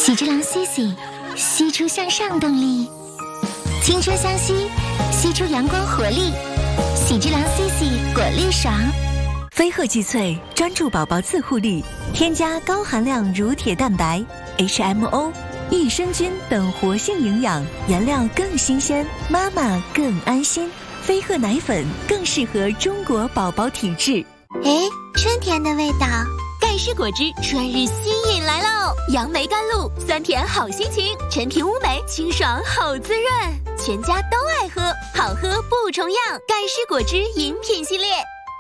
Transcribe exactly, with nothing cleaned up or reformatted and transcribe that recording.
喜之郎 C C， 吸出向上动力，青春相吸，吸出阳光活力。喜之郎 C C 果粒爽。 飞鹤肌萃专注宝宝自护力，添加高含量乳铁蛋白、H M O、益生菌等活性营养，原料更新鲜，妈妈更安心。飞鹤奶粉更适合中国宝宝体质。 哎，春天的味道。 盖世果汁春日吸引来喽！杨梅甘露，酸甜好心情，陈皮乌梅清爽好滋润，全家都爱喝，好喝不重样。盖世果汁饮品系列。